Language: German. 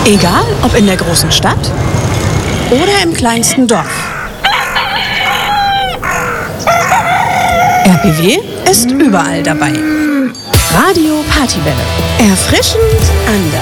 Egal, ob in der großen Stadt oder im kleinsten Dorf. RBW ist überall dabei. Radio Partywelle. Erfrischend anders.